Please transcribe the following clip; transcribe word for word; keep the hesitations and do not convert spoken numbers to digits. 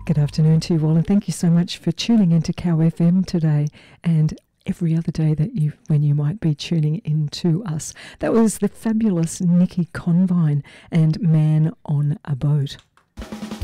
Good afternoon to you all, and thank you so much for tuning into Cow F M today and every other day that you when you might be tuning into us. That was the fabulous Nikki Convine and Man on a Boat.